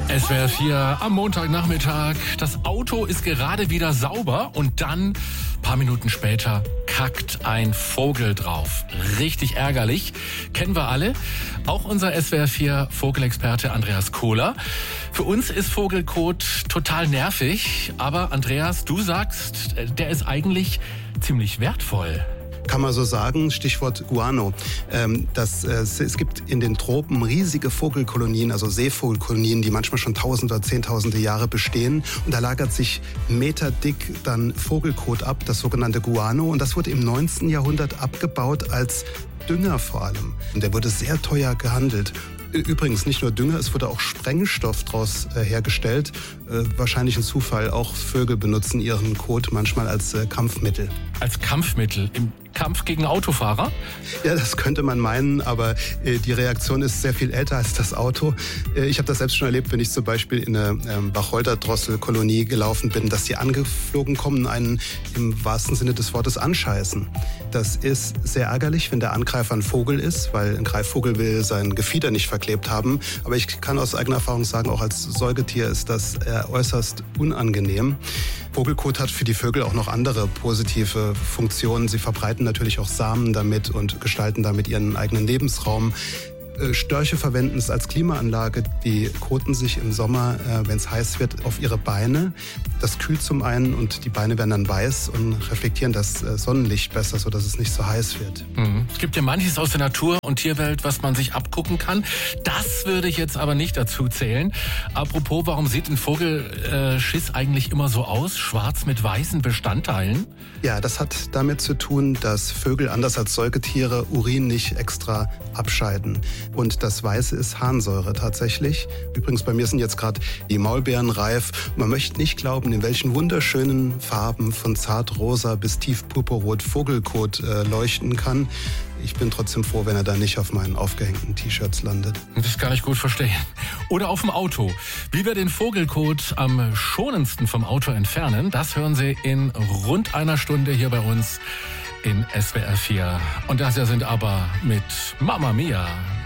SWR 4 am Montagnachmittag. Das Auto ist gerade wieder sauber und dann, paar Minuten später, kackt ein Vogel drauf. Richtig ärgerlich. Kennen wir alle. Auch unser SWR 4 Vogelexperte Andreas Kohler. Für uns ist Vogelkot total nervig. Aber Andreas, du sagst, der ist eigentlich ziemlich wertvoll. Kann man so sagen, Stichwort Guano. Es gibt in den Tropen riesige Vogelkolonien, also Seevogelkolonien, die manchmal schon Tausende oder Zehntausende Jahre bestehen. Und da lagert sich meterdick dann Vogelkot ab, das sogenannte Guano. Und das wurde im 19. Jahrhundert abgebaut als Dünger vor allem. Und der wurde sehr teuer gehandelt. Übrigens nicht nur Dünger, es wurde auch Sprengstoff daraus hergestellt. Wahrscheinlich ein Zufall, auch Vögel benutzen ihren Kot manchmal als Kampfmittel. Als Kampfmittel im Kampf gegen Autofahrer? Ja, das könnte man meinen, aber die Reaktion ist sehr viel älter als das Auto. Ich habe das selbst schon erlebt, wenn ich zum Beispiel in eine Wacholderdrosselkolonie gelaufen bin, dass die angeflogen kommen und einen im wahrsten Sinne des Wortes anscheißen. Das ist sehr ärgerlich, wenn der Angreifer ein Vogel ist, weil ein Greifvogel will sein Gefieder nicht verklebt haben. Aber ich kann aus eigener Erfahrung sagen, auch als Säugetier ist das äußerst unangenehm. Vogelkot hat für die Vögel auch noch andere positive Funktionen. Sie verbreiten natürlich auch Samen damit und gestalten damit ihren eigenen Lebensraum. Störche verwenden es als Klimaanlage. Die koten sich im Sommer, wenn es heiß wird, auf ihre Beine. Das kühlt zum einen und die Beine werden dann weiß und reflektieren das Sonnenlicht besser, sodass es nicht so heiß wird. Es gibt ja manches aus der Natur und Tierwelt, was man sich abgucken kann. Das würde ich jetzt aber nicht dazu zählen. Apropos, warum sieht ein Vogelschiss eigentlich immer so aus? Schwarz mit weißen Bestandteilen? Ja, das hat damit zu tun, dass Vögel anders als Säugetiere Urin nicht extra abscheiden. Und das Weiße ist Harnsäure tatsächlich. Übrigens, bei mir sind jetzt gerade die Maulbeeren reif. Man möchte nicht glauben, in welchen wunderschönen Farben von zartrosa bis tief purpurrot Vogelkot leuchten kann. Ich bin trotzdem froh, wenn er da nicht auf meinen aufgehängten T-Shirts landet. Das kann ich gut verstehen. Oder auf dem Auto. Wie wir den Vogelkot am schonendsten vom Auto entfernen, das hören Sie in rund einer Stunde hier bei uns in SWR 4. Und das sind aber mit Mamma Mia.